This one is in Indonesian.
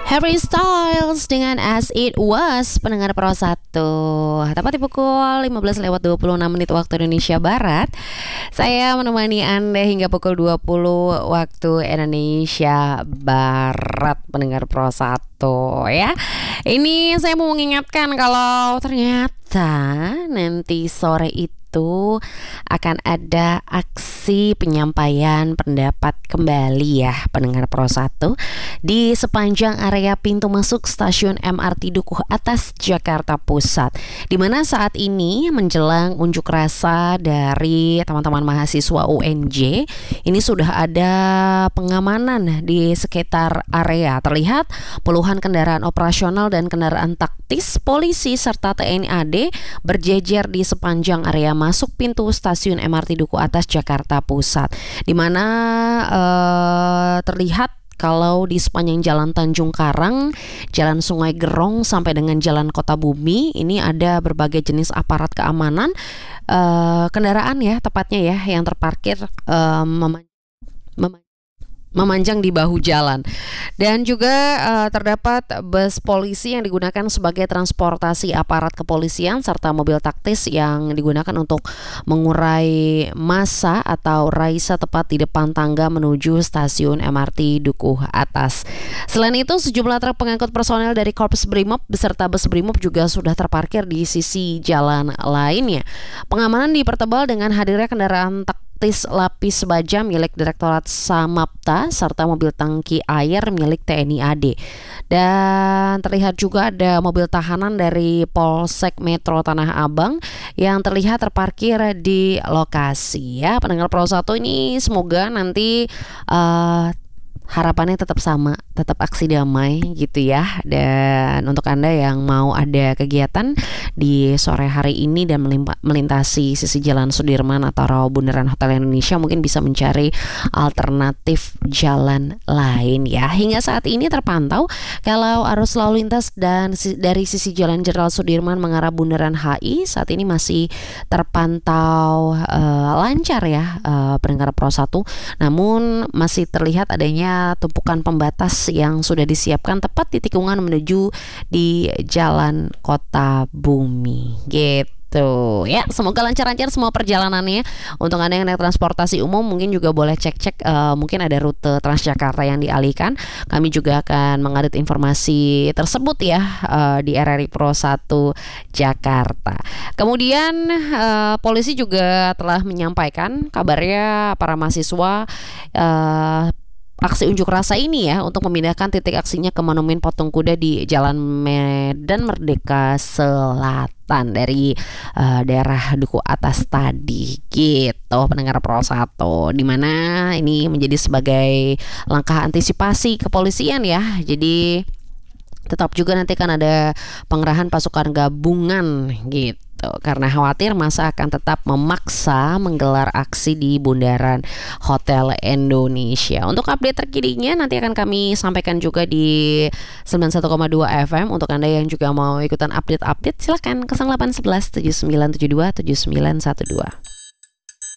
Harry Styles dengan As It Was, pendengar Pro 1. Tepat di pukul 15:26 waktu Indonesia Barat. Saya menemani Anda hingga pukul 20 waktu Indonesia Barat, pendengar Pro 1 ya. Ini saya mau mengingatkan kalau ternyata nanti sore itu akan ada aksi penyampaian pendapat kembali ya, pendengar Pro 1, di sepanjang area pintu masuk stasiun MRT Dukuh Atas Jakarta Pusat, di mana saat ini menjelang unjuk rasa dari teman-teman mahasiswa UNJ. Ini sudah ada pengamanan di sekitar area. Terlihat puluhan kendaraan operasional dan kendaraan taktis polisi serta TNI AD berjejer di sepanjang area masuk pintu stasiun MRT Dukuh Atas Jakarta Pusat, di mana terlihat kalau di sepanjang Jalan Tanjung Karang, Jalan Sungai Gerong sampai dengan Jalan Kota Bumi, ini ada berbagai jenis aparat keamanan, kendaraan ya tepatnya ya, yang terparkir memanjang di bahu jalan. Dan juga terdapat bus polisi yang digunakan sebagai transportasi aparat kepolisian serta mobil taktis yang digunakan untuk mengurai massa atau raisa tepat di depan tangga menuju stasiun MRT Dukuh Atas. Selain itu, sejumlah truk pengangkut personel dari Korps Brimob beserta bus Brimob juga sudah terparkir di sisi jalan lainnya. Pengamanan dipertebal dengan hadirnya kendaraan taktis lapis baja milik Direktorat Samapta serta mobil tangki air milik TNI AD. Dan terlihat juga ada mobil tahanan dari Polsek Metro Tanah Abang yang terlihat terparkir di lokasi ya. Pendengar Pro 1, ini semoga nanti harapannya tetap sama, tetap aksi damai gitu ya. Dan untuk Anda yang mau ada kegiatan di sore hari ini dan melintasi sisi Jalan Sudirman atau Bundaran Hotel Indonesia, mungkin bisa mencari alternatif jalan lain ya. Hingga saat ini terpantau kalau arus lalu lintas dan dari sisi Jalan Jenderal Sudirman mengarah Bundaran HI saat ini masih terpantau lancar ya, pendengar Pro 1. Namun masih terlihat adanya tumpukan pembatas yang sudah disiapkan tepat di tikungan menuju di Jalan Kota Bumi gitu ya. Semoga lancar-lancar semua perjalanannya. Untuk Anda yang naik transportasi umum mungkin juga boleh cek-cek, mungkin ada rute Transjakarta yang dialihkan. Kami juga akan mengupdate informasi tersebut ya di RRI Pro 1 Jakarta. Kemudian polisi juga telah menyampaikan kabarnya para mahasiswa aksi unjuk rasa ini ya untuk memindahkan titik aksinya ke Monumen Patung Kuda di Jalan Medan Merdeka Selatan dari daerah Dukuh Atas tadi gitu, pendengar Pro 1, di mana ini menjadi sebagai langkah antisipasi kepolisian ya. Jadi tetap juga nanti kan ada pengerahan pasukan gabungan gitu, karena khawatir masa akan tetap memaksa menggelar aksi di Bundaran Hotel Indonesia. Untuk update terkininya nanti akan kami sampaikan juga di 91,2 FM. Untuk Anda yang juga mau ikutan update, silakan 0811 7972 7912.